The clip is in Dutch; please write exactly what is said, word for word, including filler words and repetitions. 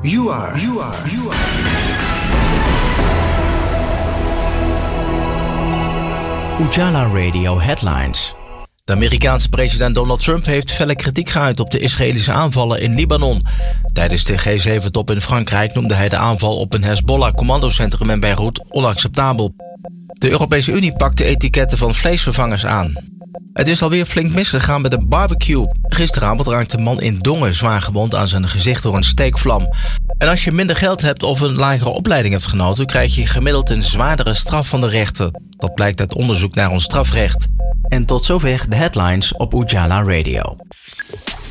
You are, you are, you are. Ujala Radio Headlines. De Amerikaanse president Donald Trump heeft felle kritiek geuit op de Israëlische aanvallen in Libanon. Tijdens de G zeven top in Frankrijk noemde hij de aanval op een Hezbollah-commandocentrum in Beirut onacceptabel. De Europese Unie pakt de etiketten van vleesvervangers aan. Het is alweer flink misgegaan met een barbecue. Gisteravond raakte een man in Dongen zwaar gewond aan zijn gezicht door een steekvlam. En als je minder geld hebt of een lagere opleiding hebt genoten, krijg je gemiddeld een zwaardere straf van de rechter. Dat blijkt uit onderzoek naar ons strafrecht. En tot zover de headlines op Ujala Radio.